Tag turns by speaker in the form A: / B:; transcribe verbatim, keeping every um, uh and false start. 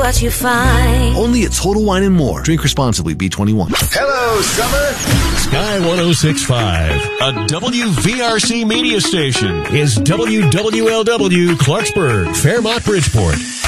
A: what you find.
B: Only at Total Wine and More. Drink responsibly. B twenty-one.
C: Hello, summer.
D: Sky one oh six point five, a W V R C media station, is W W L W Clarksburg, Fairmont, Bridgeport.